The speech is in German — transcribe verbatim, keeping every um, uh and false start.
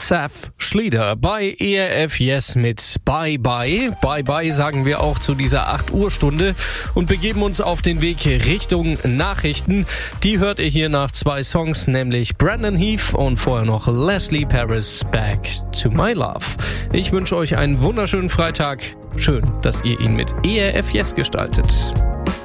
Seth Schlieder bei E R F Yes mit Bye Bye. Bye Bye sagen wir auch zu dieser acht Uhr Stunde und begeben uns auf den Weg Richtung Nachrichten. Die hört ihr hier nach zwei Songs, nämlich Brandon Heath und vorher noch Leslie Paris, Back to My Love. Ich wünsche euch einen wunderschönen Freitag. Schön, dass ihr ihn mit E R F Yes gestaltet.